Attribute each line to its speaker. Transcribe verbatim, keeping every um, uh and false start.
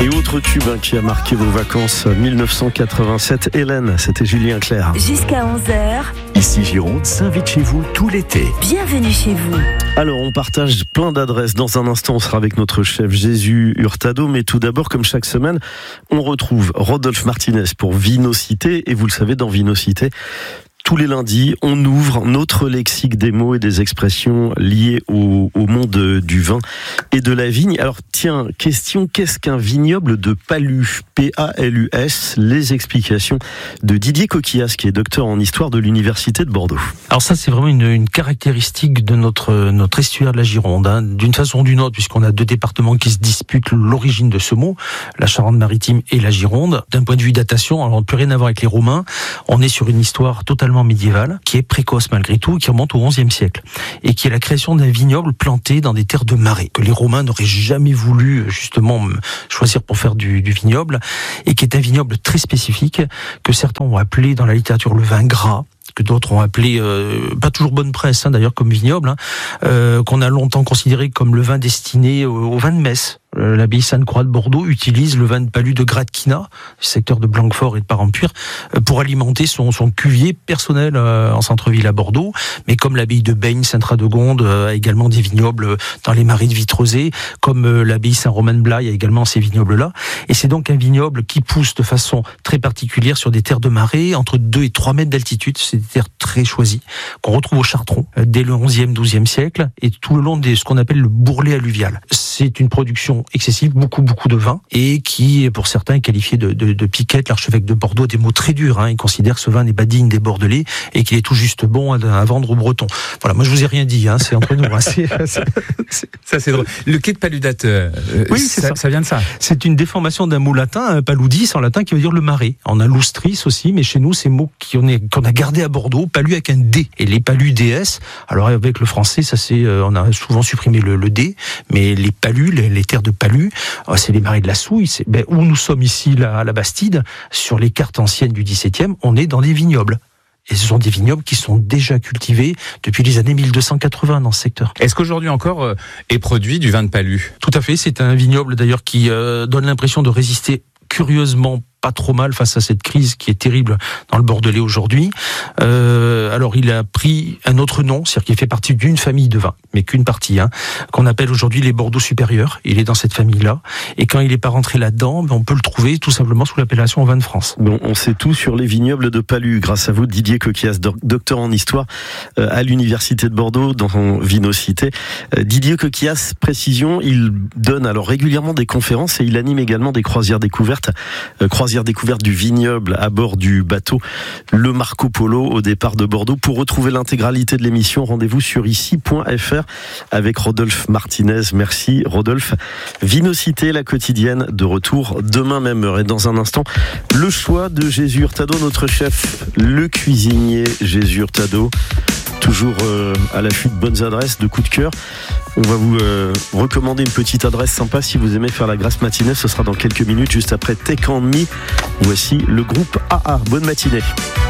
Speaker 1: Et autre tube hein, qui a marqué vos vacances dix-neuf cent quatre-vingt-sept, Hélène, c'était Julien Clerc.
Speaker 2: Jusqu'à onze heures.
Speaker 3: Ici Gironde s'invite chez vous tout l'été.
Speaker 2: Bienvenue chez vous.
Speaker 1: Alors, on partage plein d'adresses. Dans un instant, on sera avec notre chef Jésus Hurtado. Mais tout d'abord, comme chaque semaine, on retrouve Rodolphe Martinez pour Vinocité. Et vous le savez, dans Vinocité, tous les lundis, on ouvre notre lexique des mots et des expressions liées au, au monde du vin et de la vigne. Alors tiens, question, qu'est-ce qu'un vignoble de Palus ? P A L U S, les explications de Didier Coquillas, qui est docteur en histoire de l'Université de Bordeaux.
Speaker 4: Alors ça, c'est vraiment une, une caractéristique de notre, notre estuaire de la Gironde, hein, d'une façon ou d'une autre, puisqu'on a deux départements qui se disputent l'origine de ce mot, la Charente-Maritime et la Gironde. D'un point de vue datation, alors on n'a plus rien à voir avec les Romains, on est sur une histoire totalement médiévale, qui est précoce malgré tout, qui remonte au onzième siècle, et qui est la création d'un vignoble planté dans des terres de marais, que les Romains n'auraient jamais voulu justement choisir pour faire du, du vignoble, et qui est un vignoble très spécifique, que certains ont appelé dans la littérature le vin gras, que d'autres ont appelé, euh, pas toujours bonne presse hein, d'ailleurs comme vignoble, hein, euh, qu'on a longtemps considéré comme le vin destiné au, au vin de Metz. L'abbaye Sainte-Croix de Bordeaux utilise le vin de Palus de Gradkina, secteur de Blanquefort et de Parampure, pour alimenter son, son cuvier personnel en centre-ville à Bordeaux. Mais comme l'abbaye de Beigne, Saint-Radegonde a également des vignobles dans les marais de Vitrozé, comme l'abbaye Saint-Romain-de-Blaye a également ces vignobles-là. Et c'est donc un vignoble qui pousse de façon très particulière sur des terres de marais, entre deux et trois mètres d'altitude. C'est des terres très choisies, qu'on retrouve au Chartron, dès le onzième, douzième siècle, et tout le long de ce qu'on appelle le bourrelet alluvial. C'est une production excessive, beaucoup beaucoup de vin, et qui pour certains est qualifié de, de, de piquette. L'archevêque de Bordeaux, des mots très durs, hein. Il considère que ce vin n'est pas digne des Bordelais et qu'il est tout juste bon à, à vendre aux Bretons. Voilà, moi je vous ai rien dit, hein. C'est entre nous. Hein. C'est, c'est,
Speaker 5: c'est, ça c'est drôle. Le quai de Paludate, euh, oui, c'est ça, ça. ça vient de ça.
Speaker 4: C'est une déformation d'un mot latin, paludis en latin, qui veut dire le marais. On a lustris aussi, mais chez nous c'est mot qu'on est qu'on a gardé à Bordeaux, Palus avec un D, et les Palus D S. Alors avec le français, ça c'est, euh, on a souvent supprimé le, le D, mais les Palus, les, les terres de Palus, c'est les marais de la Souille, c'est, ben, où nous sommes ici là, à la Bastide, sur les cartes anciennes du dix-septième, on est dans des vignobles. Et ce sont des vignobles qui sont déjà cultivés depuis les années mille deux cent quatre-vingts dans ce secteur.
Speaker 5: Est-ce qu'aujourd'hui encore euh, est produit du vin de Palus ?
Speaker 4: Tout à fait, c'est un vignoble d'ailleurs qui euh, donne l'impression de résister curieusement pas trop mal face à cette crise qui est terrible dans le Bordelais aujourd'hui. Euh, alors il a pris un autre nom, c'est-à-dire qu'il fait partie d'une famille de vins, mais qu'une partie, hein, qu'on appelle aujourd'hui les Bordeaux supérieurs. Il est dans cette famille-là, et quand il n'est pas rentré là-dedans, ben on peut le trouver tout simplement sous l'appellation vin de France.
Speaker 1: Bon, on sait tout sur les vignobles de Palus, grâce à vous, Didier Coquillas, docteur en histoire euh, à l'Université de Bordeaux, dans son Vinocité. Euh, Didier Coquillas, précision, il donne alors régulièrement des conférences et il anime également des croisières découvertes, euh, croisières découverte du vignoble à bord du bateau le Marco Polo au départ de Bordeaux. Pour retrouver l'intégralité de l'émission, rendez-vous sur ici point f r avec Rodolphe Martinez. Merci Rodolphe. Vinocité, la quotidienne, de retour demain même heure. Et dans un instant, le choix de Jésus Hurtado, notre chef, le cuisinier Jésus Hurtado. Toujours euh, à l'affût de bonnes adresses, de coups de cœur. On va vous euh, recommander une petite adresse sympa si vous aimez faire la grasse matinée. Ce sera dans quelques minutes, juste après Take On Me. Voici le groupe A A. Bonne matinée.